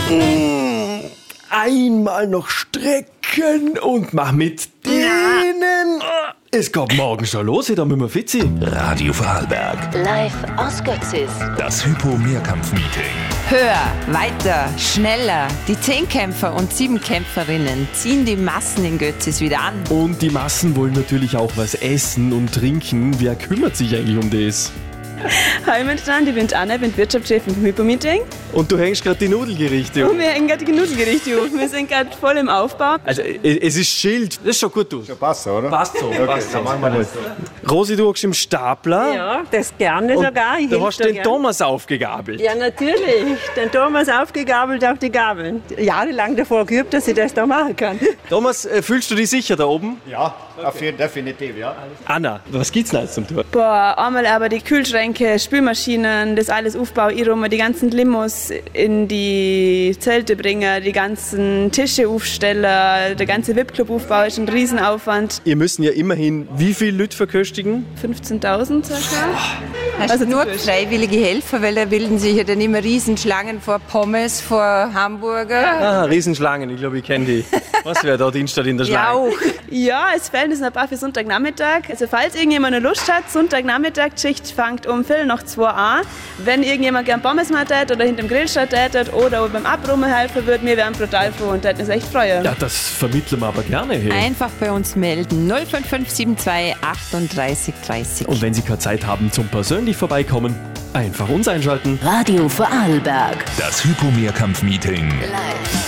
Einmal noch strecken und mach mit denen. Es geht morgen schon los, da müssen wir fit sein. Radio Vorarlberg. Live aus Götzis. Das Hypo-Mehrkampf-Meeting. Höher, weiter, schneller. Die 10-Kämpfer und 7-Kämpferinnen ziehen die Massen in Götzis wieder an. Und die Massen wollen natürlich auch was essen und trinken. Wer kümmert sich eigentlich um das? Hi miteinander, ich bin Anna, ich bin Wirtschaftschefin vom Hypo-Meeting. Und du hängst gerade die Nudelgerichte Und wir hängen gerade die Nudelgerichte auf. Wir sind gerade voll im Aufbau. Also es ist Schild, das schaut gut aus. Ja, passt, oder? Passt so, Okay, passt so. dann machen wir das. Rosi, du hast im Stapler. Ja, das gerne Und sogar. Ich du helfe hast da den gern. Thomas aufgegabelt. Ja, natürlich. Den Thomas aufgegabelt auf die Gabeln. Jahrelang davor geübt, dass ich das da machen kann. Thomas, fühlst du dich sicher da oben? Ja, definitiv, ja. Anna, was gibt's denn jetzt zum Tor? Boah, einmal aber die Kühlschränke, Spülmaschinen, das alles aufbauen, die ganzen Limos in die Zelte bringen, die ganzen Tische aufstellen, der ganze VIP-Club-Aufbau ist ein Riesenaufwand. Ihr müssen ja immerhin wie viele Leute verköstigen? 15.000 circa. Hast du nur freiwillige Helfer, weil da bilden sich ja dann immer Riesenschlangen vor Pommes, vor Hamburger. Ah, Riesenschlangen, ich glaube, ich kenne die. Was wäre da Dienstag in der Ja, Schlange? auch. Ja, es fehlen jetzt noch ein paar für Sonntagnachmittag. Also falls irgendjemand noch Lust hat, Sonntagnachmittag, die Schicht fängt um 1:45 an. Wenn irgendjemand gern Pommes machen tät oder hinterm Grill stehen tät oder beim Abrummen helfen würde, wir wären brutal froh und hätten uns echt freuen. Ja, das vermitteln wir aber gerne. Hey. Einfach bei uns melden. 05572 38 30. Und wenn Sie keine Zeit haben zum persönlich vorbeikommen, einfach uns einschalten. Radio Vorarlberg. Das Hypo-Mehrkampf-Meeting. Live.